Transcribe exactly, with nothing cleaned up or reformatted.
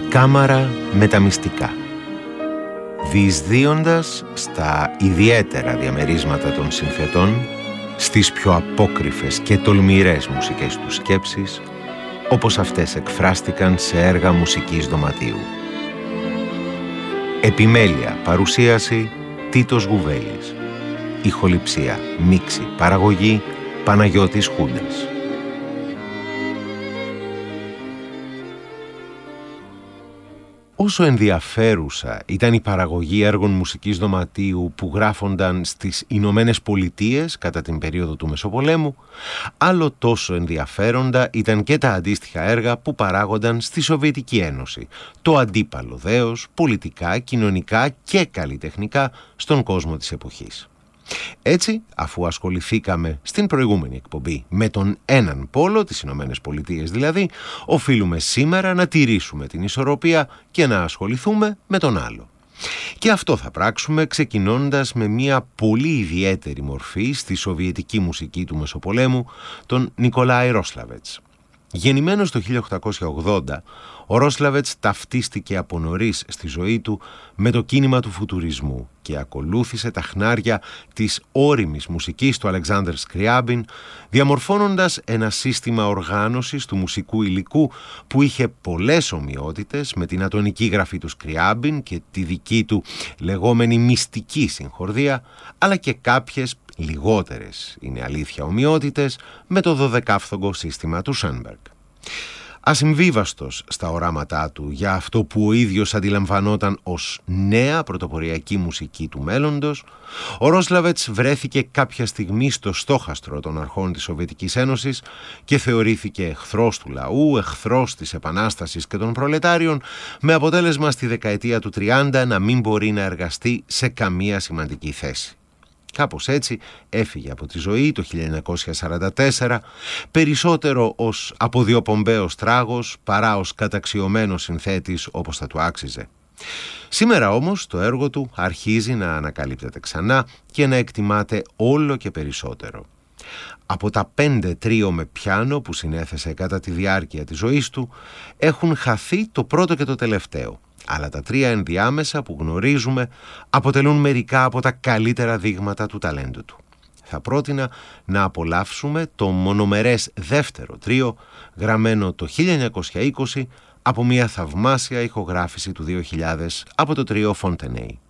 Κάμαρα με τα μυστικά. Διεισδύοντας στα ιδιαίτερα διαμερίσματα των συνθετών, στις πιο απόκρυφες και τολμηρές μουσικές τους σκέψεις, όπως αυτές εκφράστηκαν σε έργα μουσικής δωματίου. Επιμέλεια, παρουσίαση, Τίτος Γουβέλης. Ηχοληψία, μίξη, παραγωγή, Παναγιώτης Χούντας. Όσο ενδιαφέρουσα ήταν η παραγωγή έργων μουσικής δωματίου που γράφονταν στις Ηνωμένες Πολιτείες κατά την περίοδο του Μεσοπολέμου, άλλο τόσο ενδιαφέροντα ήταν και τα αντίστοιχα έργα που παράγονταν στη Σοβιετική Ένωση, το αντίπαλο δέος, πολιτικά, κοινωνικά και καλλιτεχνικά στον κόσμο της εποχής. Έτσι, αφού ασχοληθήκαμε στην προηγούμενη εκπομπή με τον έναν πόλο, τις Ηνωμένες Πολιτείες δηλαδή, οφείλουμε σήμερα να τηρήσουμε την ισορροπία και να ασχοληθούμε με τον άλλο. Και αυτό θα πράξουμε ξεκινώντας με μια πολύ ιδιαίτερη μορφή στη σοβιετική μουσική του Μεσοπολέμου, τον Νικολάη Ρόσλαβετς. Γεννημένος το χίλια οκτακόσια ογδόντα, ο Ρόσλαβετς ταυτίστηκε από νωρίς στη ζωή του με το κίνημα του φουτουρισμού και ακολούθησε τα χνάρια της ώριμης μουσικής του Αλεξάνδρ Σκριάμπιν, διαμορφώνοντας ένα σύστημα οργάνωσης του μουσικού υλικού που είχε πολλές ομοιότητες με την ατονική γραφή του Σκριάμπιν και τη δική του λεγόμενη μυστική συγχορδία, αλλά και κάποιες λιγότερες, είναι αλήθεια, ομοιότητες με το δωδεκάφθογκο σύστημα του Σένμπεργκ. Ασυμβίβαστος στα οράματά του για αυτό που ο ίδιος αντιλαμβανόταν ως νέα πρωτοποριακή μουσική του μέλλοντος, ο Ρόσλαβετς βρέθηκε κάποια στιγμή στο στόχαστρο των αρχών της Σοβιετικής Ένωσης και θεωρήθηκε εχθρός του λαού, εχθρός της Επανάστασης και των προλετάριων, με αποτέλεσμα στη δεκαετία του τριάντα να μην μπορεί να εργαστεί σε καμία σημαντική θέση. Κάπως έτσι έφυγε από τη ζωή το χίλια εννιακόσια σαράντα τέσσερα, περισσότερο ως αποδιοπομπαίος τράγος παρά ως καταξιωμένος συνθέτης όπως θα του άξιζε. Σήμερα όμως το έργο του αρχίζει να ανακαλύπτεται ξανά και να εκτιμάται όλο και περισσότερο. Από τα πέντε τρίο με πιάνο που συνέθεσε κατά τη διάρκεια της ζωής του, έχουν χαθεί το πρώτο και το τελευταίο. Αλλά τα τρία ενδιάμεσα που γνωρίζουμε αποτελούν μερικά από τα καλύτερα δείγματα του ταλέντου του. Θα πρότεινα να απολαύσουμε το μονομερές δεύτερο τρίο, γραμμένο το χίλια εννιακόσια είκοσι από μια θαυμάσια ηχογράφηση του δύο χιλιάδες από το τρίο Fontenay.